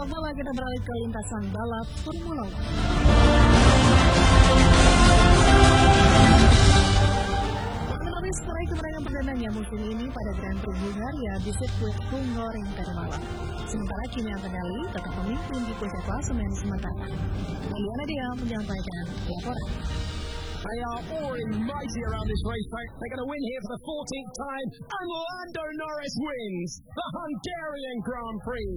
bola kita beralih ke lintasan balap Formula 1. Menulis meraih kemenangan perdananya musim ini pada Grand Prix Bulgaria di sirkuit Hungaroring tadi malam. Sementara Kimi Antonelli tetap memimpin di puncak klasemen sementara. Liliana Dia menyampaikan laporan. They are all in mighty around this racetrack. They're going to win here for the 14th time, and Lando Norris wins the Hungarian Grand Prix.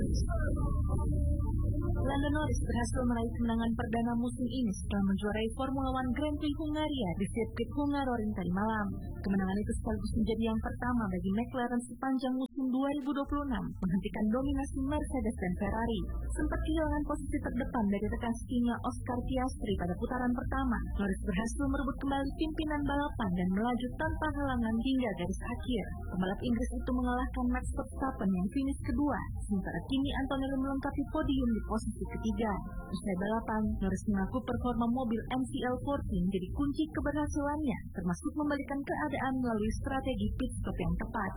Lando Norris berhasil meraih kemenangan perdana musim ini setelah menjuarai Formula 1 Grand Prix Hungaria di sirkuit Hungaroring tadi malam. Kemenangan itu sekaligus menjadi yang pertama bagi McLaren sepanjang musim 2026, menghentikan dominasi Mercedes dan Ferrari. Sempat kehilangan posisi terdepan dari rekan setimnya Oscar Piastri pada putaran pertama, Norris berhasil merebut kembali pimpinan balapan dan melaju tanpa halangan hingga garis akhir. Pembalap Inggris itu mengalahkan Max Verstappen yang finish kedua, sementara Kimi Antonelli melengkapi podium di posisi ketiga. Usai balapan, Norris mengaku performa mobil MCL14 menjadi kunci keberhasilannya, termasuk membalikan keadaan melalui strategi pit stop yang tepat.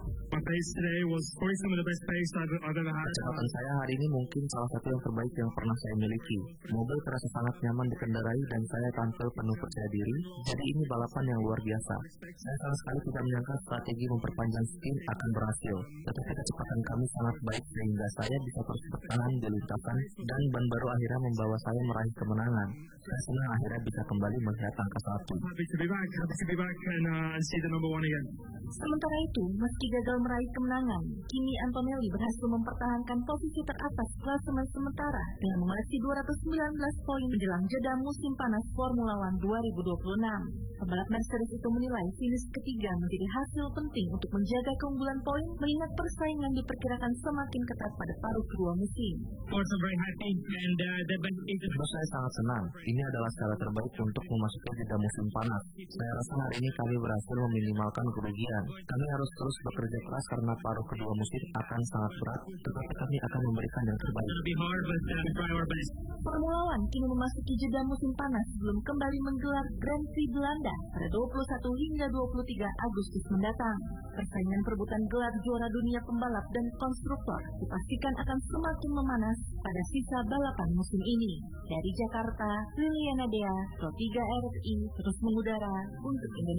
Kecepatan saya hari ini mungkin salah satu yang terbaik yang pernah saya miliki. Mobil terasa sangat nyaman dikendarai dan saya tampil penuh percaya diri, jadi ini balapan yang luar biasa. Saya sama sekali tidak menyangka strategi memperpanjang stint akan berhasil, tetapi kecepatan kami sangat baik sehingga saya bisa terus bertahan di lintasan dan ban baru akhirnya membawa saya meraih kemenangan. Saya senang akhirnya bisa kembali melihat angka 1. Sementara itu, meski gagal meraih kemenangan, Kimi Antonelli berhasil mempertahankan posisi teratas klasemen sementara dengan mengoleksi 219 poin menjelang jeda musim panas Formula 1 2026. Pembalap Mercedes itu menilai finish ketiga menjadi hasil penting untuk menjaga keunggulan poin, mengingat persaingan diperkirakan semakin ketat pada paruh kedua musim. Saya sangat senang. Ini adalah cara terbaik untuk memasuki jeda musim panas. Saya rasa hari ini kami berhasil meminimalkan kerugian. Kami harus terus bekerja keras karena paruh kedua musim akan sangat berat, tetapi kami akan memberikan yang terbaik. Formula 1 kini memasuki jeda musim panas sebelum kembali menggelar Grand Prix Belanda pada 21 hingga 23 Agustus mendatang. Persaingan perebutan gelar juara dunia pembalap dan konstruktor dipastikan akan semakin memanas pada sisa balapan musim ini. Dari Jakarta, Liliana Dea, Pro 3 RRI terus mengudara untuk Indonesia.